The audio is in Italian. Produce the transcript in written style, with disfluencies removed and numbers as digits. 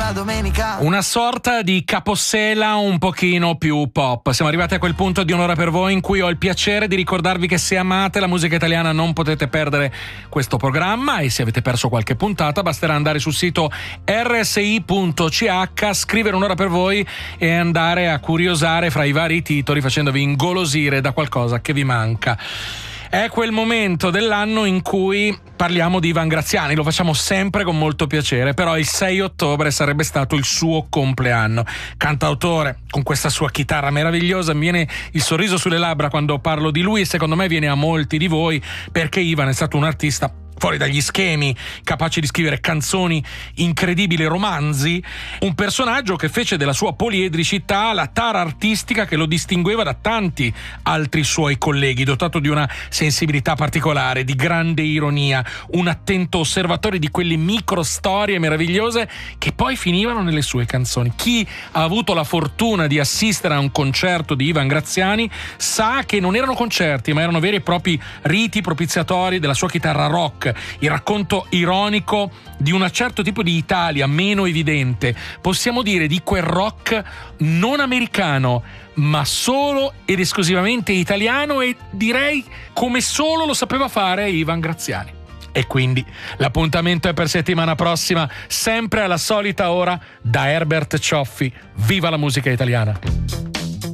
la domenica. Una sorta di capossela un pochino più pop. Siamo arrivati a quel punto di Un'ora per voi in cui ho il piacere di ricordarvi che se amate la musica italiana non potete perdere questo programma, e se avete perso qualche puntata basterà andare sul sito rsi.ch, scrivere Un'ora per voi e andare a curiosare fra i vari titoli facendovi ingolosire da qualcosa che vi manca. È quel momento dell'anno in cui parliamo di Ivan Graziani, lo facciamo sempre con molto piacere, però il 6 ottobre sarebbe stato il suo compleanno. Cantautore, con questa sua chitarra meravigliosa, mi viene il sorriso sulle labbra quando parlo di lui, e secondo me viene a molti di voi, perché Ivan è stato un artista fuori dagli schemi, capace di scrivere canzoni incredibili, romanzi, un personaggio che fece della sua poliedricità la tara artistica che lo distingueva da tanti altri suoi colleghi, dotato di una sensibilità particolare, di grande ironia, un attento osservatore di quelle micro storie meravigliose che poi finivano nelle sue canzoni. Chi ha avuto la fortuna di assistere a un concerto di Ivan Graziani sa che non erano concerti, ma erano veri e propri riti propiziatori della sua chitarra rock, il racconto ironico di un certo tipo di Italia meno evidente, possiamo dire di quel rock non americano, ma solo ed esclusivamente italiano, e direi come solo lo sapeva fare Ivan Graziani. E quindi l'appuntamento è per settimana prossima, sempre alla solita ora, da Herbert Cioffi. Viva la musica italiana!